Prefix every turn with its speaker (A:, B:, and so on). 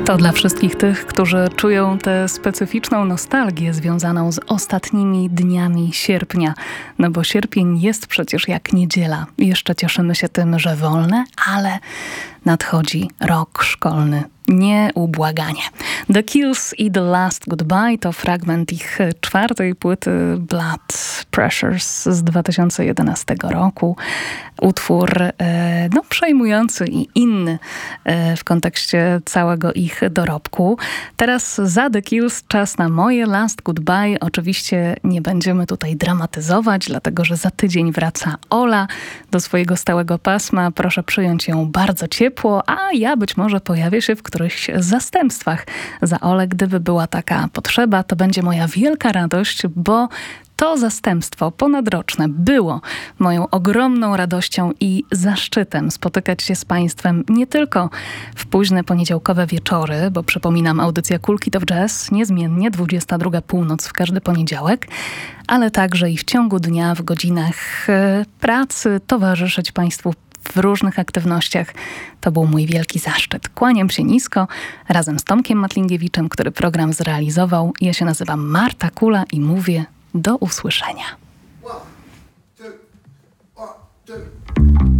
A: To dla wszystkich tych, którzy czują tę specyficzną nostalgię związaną z ostatnimi dniami sierpnia. No bo sierpień jest przecież jak niedziela. Jeszcze cieszymy się tym, że wolne, ale nadchodzi rok szkolny. Nieubłaganie. The Kills i The Last Goodbye to fragment ich czwartej płyty Blood Pressures z 2011 roku. Utwór przejmujący i inny w kontekście całego ich dorobku. Teraz za The Kills czas na moje Last Goodbye. Oczywiście nie będziemy tutaj dramatyzować, dlatego że za tydzień wraca Ola do swojego stałego pasma. Proszę przyjąć ją bardzo ciepło, a ja być może pojawię się w którychś zastępstwach za Olę. Gdyby była taka potrzeba, to będzie moja wielka radość, bo to zastępstwo ponadroczne było moją ogromną radością i zaszczytem spotykać się z Państwem nie tylko w późne poniedziałkowe wieczory, bo przypominam, audycja Cool Kid of Jazz niezmiennie 22 północ w każdy poniedziałek, ale także i w ciągu dnia w godzinach pracy towarzyszyć Państwu w różnych aktywnościach. To był mój wielki zaszczyt. Kłaniam się nisko razem z Tomkiem Matlingiewiczem, który program zrealizował. Ja się nazywam Marta Kula i mówię do usłyszenia.
B: 1, 2, 1, 2.